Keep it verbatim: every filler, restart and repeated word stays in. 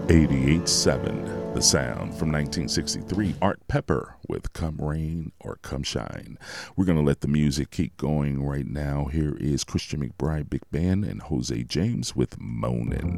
eighty-eight point seven, The Sound from nineteen sixty-three, Art Pepper with Come Rain or Come Shine. We're going to let the music keep going right now. Here is Christian McBride Big Band and Jose James with Moanin'.